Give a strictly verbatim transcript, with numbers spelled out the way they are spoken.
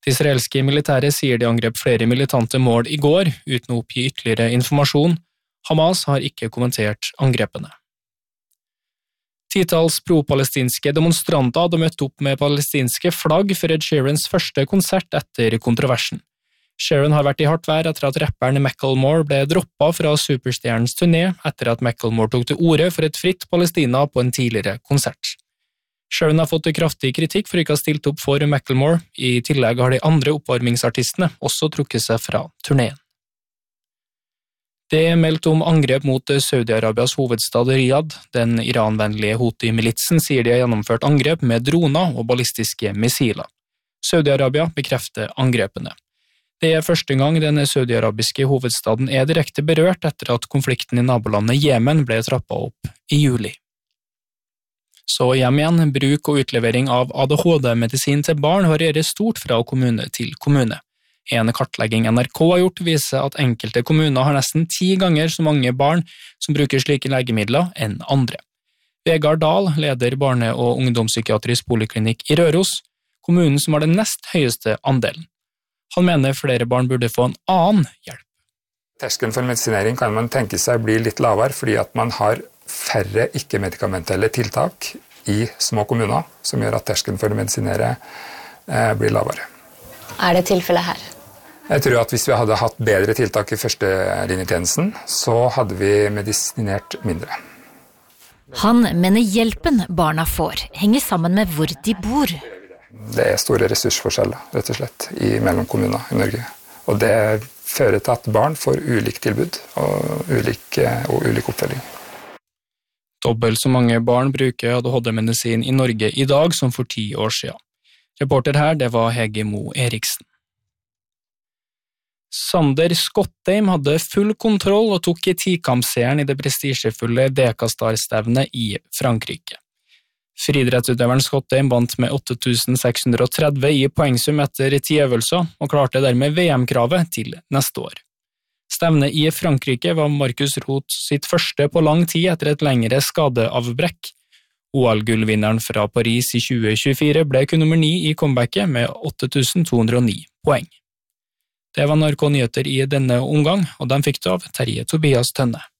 Det israelske militæret sier de angrep flere militante mål i går, uten å oppgi ytterligere informasjon. Hamas har ikke kommentert angrepene. Titals pro-palestinske demonstranter hadde møtt opp med palestinske flagg for Ed Sheerans første konsert etter kontroversen. Sheeran har vært i hardt vær etter at rapperen Macklemore ble droppet fra superstjernens turné etter at Macklemore tok til orde for et fritt Palestina på en tidligere konsert. Sheeran har fått kraftig kritikk for ikke å ha stilt opp for Macklemore. I tillegg har de andre oppvarmingsartistene også trukket seg fra turneen. Det er meldt om angrep mot Saudi-Arabias hovedstad Riyadh. Den iranvennlige Houthi-militsen sier de har gjennomført angrep med droner og ballistiske missiler. Saudi-Arabia bekrefter angrepene. Det er første gang den saudi-arabiske hovedstaden er direkte berørt etter at konflikten i nabolandet Jemen ble trappet opp i juli. Så hjem igjen, bruk og utlevering av A D H D-medisin til barn varierer stort fra kommune til kommune. En kartlegging N R K har gjort viser at enkelte kommuner har nesten ti ganger så mange barn som bruker slike legemidler enn andre. Vegard Dahl leder barne- og ungdomspsykiatrisk poliklinikk i Røros, kommunen som har den nest høyeste andelen. Han mener flere barn burde få en annen hjelp. Terskelen for medisinering kan man tenke seg blir litt lavere fordi at man har færre ikke-medikamentelle tiltak i små kommuner, som gjør at terskelen for å medisinere eh, blir lavere. Er det tilfellet her? Jeg tror at hvis vi hadde hatt bedre tiltak i førstelinjetjenesten, så hadde vi medisinert mindre. Han mener hjelpen barna får henger sammen med hvor de bor. Det er store ressursforskjeller, rett og slett, i mellom kommuner i Norge. Og det fører til at barn får ulik tilbud og ulik, og ulik oppfølging. Dobbelt så mange barn bruker A D H D-medisin i Norge i dag som for ti år siden. Reporter her, det var Hege Mo Eriksen. Sander Skottheim hadde full kontroll og tok i tikampseieren i det prestisjefulle Dekastar-stevnet i Frankrike. Friidrettsutøveren Skottheim vant med åtte tusen seks hundre og tretti i poengsum etter ti øvelser og klarte dermed V M-kravet til neste år. Stevnet i Frankrike var Markus Roth sitt første på lang tid etter et lengre skadeavbrekk. O L-gullvinneren fra Paris i tjue tjuefire ble kun nummer ni i comebacket med åtte tusen to hundre og ni poeng. Det var N R K Nyheter i denne omgang, og den fikk du av Terje Tobias Tønne.